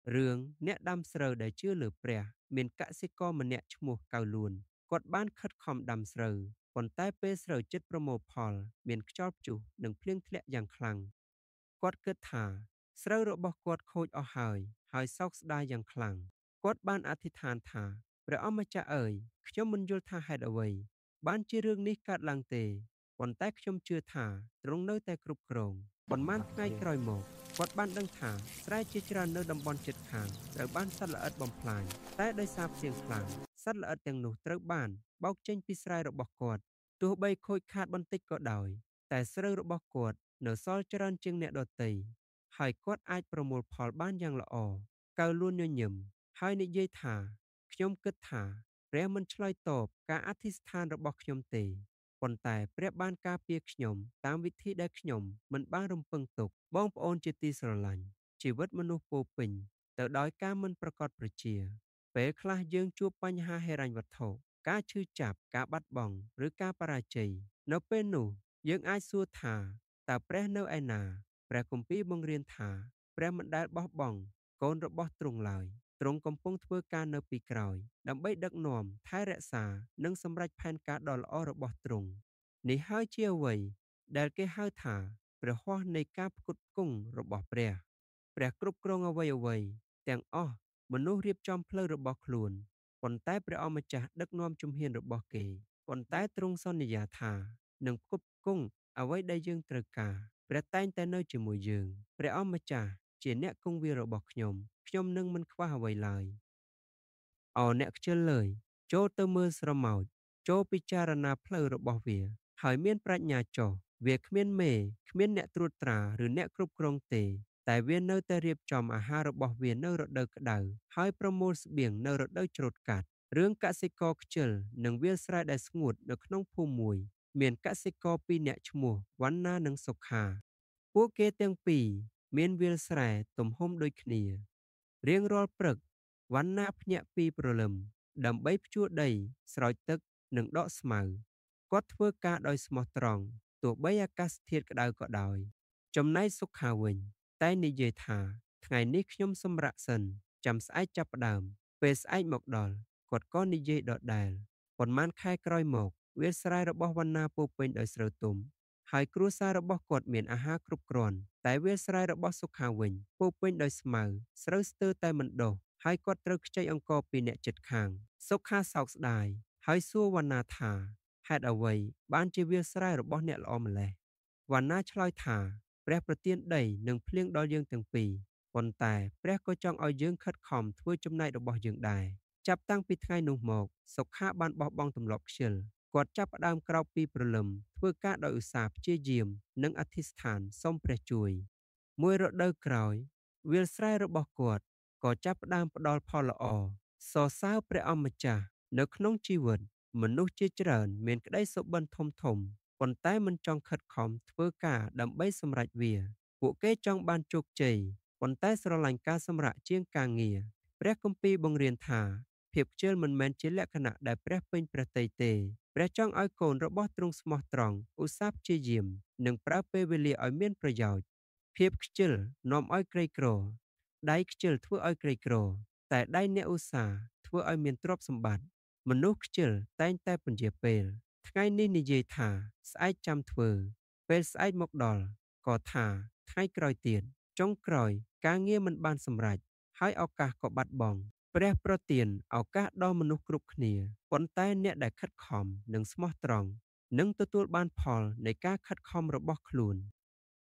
Speaker 2: រឿងអ្នកដាំស្រូវដែលជឿលើព្រះមានកសិករម្នាក់ឈ្មោះកៅលួនគាត់បានខិតខំដាំស្រូវប៉ុន្តែពេលស្រូវជិតប្រមូលផលមានខ្យល់ព្យុះនិងភ្លៀងធ្លាក់យ៉ាងខ្លាំងគាត់គិតថាស្រូវរបស់គាត់ខូចអស់ហើយហើយសោកស្ដាយយ៉ាងខ្លាំងគាត់បានអធិដ្ឋានថាព្រះអម្ចាស់អើយខ្ញុំមិនយល់ថាហេតុអ្វីបានជារឿងនេះកើតឡើងទេប៉ុន្តែខ្ញុំជឿថាទ្រង់នៅតែគ្រប់គ្រងប៉ុន្មានថ្ងៃក្រោយមកគាត់បានដឹងថាស្រែជាច្រើននៅតំបន់ជិតខាងត្រូវបានសត្វល្អិតបំផ្លាញតែដោយសារផ្សៀងខ្លាំងសត្វល្អិតទាំងនោះត្រូវបានបោកចេញពីស្រែរបស់គាត់ទោះបីខូចខាតបន្តិចក៏ដោយតែស្រូវរបស់គាត់នៅសល់ច្រើនជាងអ្នកដទៃហើយគាត់អាចប្រមូលផលបានយ៉ាងល្អកៅលួនញញឹមហើយនិយាយថាខ្ញុំគិតថាព្រះមិនឆ្លើយតបការអធិស្ឋានរបស់ខ្ញុំទេប៉ុន្តែព្រះបានការពារខ្ញុំតាមវិធីដែលខ្ញុំមិនបានរំពឹងទុកបងប្អូនជាទីស្រឡាញ់ជីវិតមនុស្សពោរពេញទៅដោយការមិនប្រកបប្រជាពេលខ្លះយើងជួបបញ្ហាហិរញ្ញវត្ថុការឈឺចាប់ការបាត់បង់ឬការបរាជ័យនៅពេលនោះយើងអាចសួរថាតើព្រះនៅឯណាព្រះគម្ពីរបង្រៀនថាព្រះមិនដែលបោះបង់កូនរបស់ទ្រង់ឡើយទ្រង់កំពុងធ្វើការនៅពីក្រោយដើម្បីដឹកនាំថែរក្សានិងសម្រេចផែនការដ៏ល្អរបស់ទ្រង់នេះហើយជាអ្វីដែលគេហៅថាព្រះហស្ថនៃការផ្គត់ផ្គង់របស់ព្រះព្រះគ្រប់គ្រងអ្វីអ្វីទាំងអស់មនុស្សរៀបចំផ្លូវរបស់ខ្លួនប៉ុន្តែព្រះអម្ចាស់ដឹកនាំជំហានរបស់គេប៉ុន្តែទ្រង់សន្យាថានឹងផ្គត់ផ្គង់អ្វីដែលយើងត្រូវការព្រះតែងតែនៅជាមួយយើងព្រះអម្ចាស់ជាអ្នកគង់វាលរបស់ខ្ញុំខ្ញុំនឹងមិនខ្វះអ្វីឡើយអោអ្នកខ្ជិលលើយចូលទៅមើលស្រមោចចូលពិចារណាផ្លូវរបស់វាហើយមានប្រាជ្ញាចុះវាគ្មានមេគ្មានអ្នកត្រួតត្រាឬអ្នកគ្រប់គ្រងទេតែវានៅតែរៀបចំអាហាររបស់វានៅរដូវក្តៅហើយប្រមូលស្បៀងនៅរដូវច្រូតកាត់រឿងកសិករខ្ជិលនិងវាលស្រែដែលស្ងួតនៅក្នុងភូមិមួយមានកសិករពីរនាក់ឈ្មោះវណ្ណានិងសុខាពួកគេទាំងពីរមានវាលស្រែទំហំដូចគ្នារៀងរាល់ព្រឹកវណ្ណាភ្ញាក់ពីព្រលឹមដើម្បីភ្ជួរដីស្រោចទឹកនិងដកស្មៅគាត់ធ្វើការដោយស្មោះត្រង់ទោះបីអាកាសធាតុក្តៅក៏ដោយចំណែកសុខាវិញតែនិយាយថាថ្ងៃនេះខ្ញុំសម្រាកសិនចាំស្អែកចាប់ផ្ដើមពេលស្អែកមកដល់គាត់ក៏និយាយដដែលប៉ុន្មានខែក្រោយមកវាលស្រែរបស់វណ្ណាពោរពេញដោយស្រូវទុំហើយគ្រួសាររបស់គាត់មានអាហារគ្រប់គ្រាន់តែវាលស្រែរបស់សុខាវិញពោរពេញដោយស្មៅស្រូវស្ទើរតែមិនដុះហើយគាត់ត្រូវខ្ចីអង្គរពីអ្នកជិតខាងសុខាសោកស្ដាយហើយសួរវណ្ណាថាហេតុអ្វីបានជាវាលស្រែរបស់អ្នកល្អម្ល៉េះវណ្ណាឆ្លើយថាព្រះប្រទានដីនិងភ្លៀងដល់យើងទាំងពីរប៉ុន្តែព្រះក៏ចង់ឲ្យយើងខិតខំធ្វើចំណែករបស់យើងដែរចាប់តាំងពីថ្ងៃនោះមកសុខាបានបោះបង់ទម្លាប់ខ្ជិលគាត់ចាប់ផ្ដើមក្រោកពីព្រលឹមធ្វើការដោយឧស្សាហ៍ព្យាយាមនិងអធិស្ឋានសូមព្រះជួយមួយរដូវក្រោយវាលស្រែរបស់គាត់ក៏ចាប់ផ្ដើមផ្ដល់ផលល្អសរសើរព្រះអម្ចាស់នៅក្នុងជីវិតមនុស្សជាច្រើនមានក្តីសុបិនធំធំប៉ុន្តែមិនចង់ខិតខំធ្វើការដើម្បីសម្រេចវាពួកគេចង់បានជោគជ័យប៉ុន្តែស្រឡាញ់ការសម្រាកជាងការងារព្រះគម្ពីរបង្រៀនថាភាពខ្ជិលមិនមែនជាលក្ខណៈដែលព្រះពេញព្រះទ័យទេព្រះចង់ឲ្យកូនរបស់ទ្រង់ស្មោះត្រង់ឧស្សាហ៍ព្យាយាមនិងប្រើពេលវេលាឲ្យមានប្រយោជន៍ភាពខ្ជិលនាំឲ្យក្រីក្រដៃខ្ជិលធ្វើឲ្យក្រីក្រតែដៃអ្នកឧស្សាហ៍ធ្វើឲ្យមានទ្រព្យសម្បត្តិមនុស្សខ្ជិលតែងតែពន្យាពេលថ្ងៃនេះនិយាយថាស្អែកចាំធ្វើពេលស្អែកមកដល់ក៏ថាថ្ងៃក្រោយទៀតចុងក្រោយការងារមិនបានសម្រេចហើយឱកាសក៏បាត់បង់ព្រះប្រទានឱកាសដល់មនុស្សគ្រប់គ្នាប៉ុន្តែអ្នកដែលខិតខំនិងស្មោះត្រង់នឹងទទួលបានផលនៃការខិតខំរបស់ខ្លួន